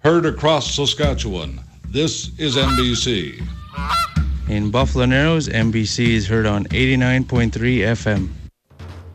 Heard across Saskatchewan, this is NBC. In Buffalo Narrows, NBC is heard on 89.3 FM.